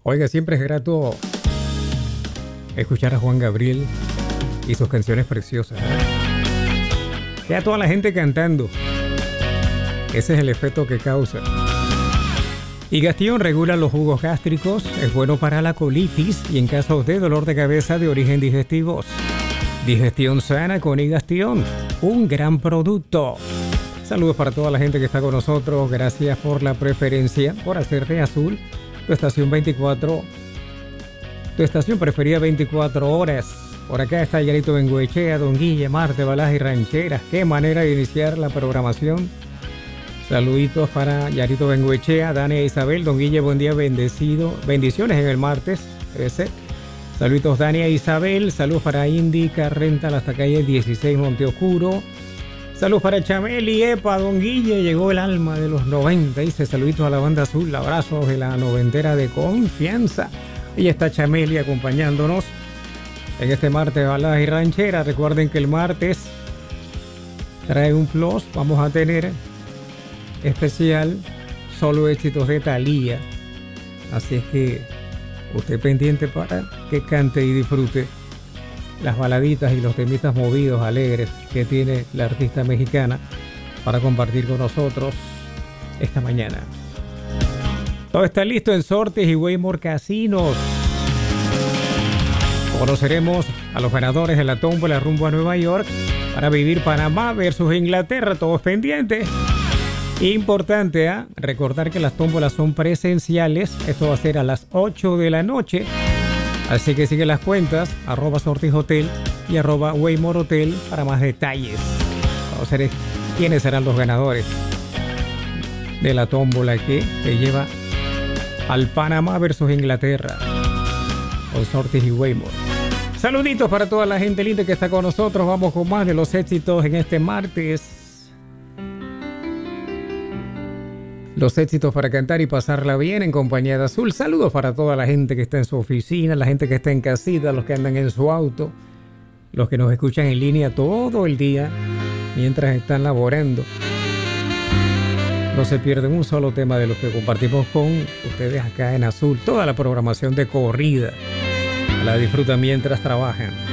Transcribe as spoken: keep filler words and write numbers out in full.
Oiga, siempre es grato escuchar a Juan Gabriel y sus canciones preciosas. Y a toda la gente cantando. Ese es el efecto que causa. Higastión regula los jugos gástricos, es bueno para la colitis y en casos de dolor de cabeza de origen digestivos. Digestión sana con Higastión, un gran producto. Saludos para toda la gente que está con nosotros. Gracias por la preferencia, por hacerte azul. Tu estación veinticuatro, tu estación preferida veinticuatro horas. Por acá está Yarito Bengoechea, Don Guille, Marte, Balaja y Rancheras. Qué manera de iniciar la programación. Saluditos para Yarito Bengoechea, Dani e Isabel. Don Guille, buen día, bendecido. Bendiciones en el martes. Ese. Saluditos Dani e Isabel. Saludos para Indy Carrenta, hasta calle dieciséis Monteoscuro. Saludos para Chameli, epa, Don Guille, llegó el alma de los noventa. Dice saluditos a la banda azul, abrazos de la noventera de confianza. Y está Chameli acompañándonos en este martes de baladas y ranchera. Recuerden que el martes trae un plus. Vamos a tener especial solo éxitos de Thalía. Así es que usted pendiente para que cante y disfrute las baladitas y los temitas movidos, alegres que tiene la artista mexicana para compartir con nosotros esta mañana. Todo está listo en Sortes y Waymore Casinos. Conoceremos a los ganadores de la tómbola rumbo a Nueva York para vivir Panamá versus Inglaterra. Todos pendientes. Importante, ¿eh? Recordar que las tómbolas son presenciales. Esto va a ser a las ocho de la noche. Así que sigue las cuentas, arroba Sortis Hotel y arroba Waymore Hotel para más detalles. Vamos a ver quiénes serán los ganadores de la tómbola que te lleva al Panamá versus Inglaterra con Sortis y Waymore. Saluditos para toda la gente linda que está con nosotros. Vamos con más de los éxitos en este martes. Los éxitos para cantar y pasarla bien en compañía de Azul. Saludos para toda la gente que está en su oficina, la gente que está en casita, los que andan en su auto, los que nos escuchan en línea todo el día mientras están laborando. No se pierden un solo tema de los que compartimos con ustedes acá en Azul. Toda la programación de corrida la disfrutan mientras trabajan.